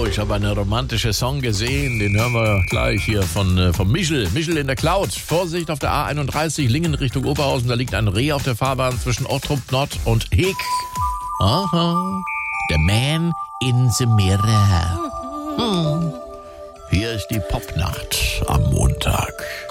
ich habe einen romantischen Song gesehen, den hören wir gleich hier von Michel. Michel in der Cloud. Vorsicht auf der A31, Lingen Richtung Oberhausen, da liegt ein Reh auf der Fahrbahn zwischen Ottrup Nord und Heg. Aha, the man in the mirror. Hier ist die Popnacht am Montag.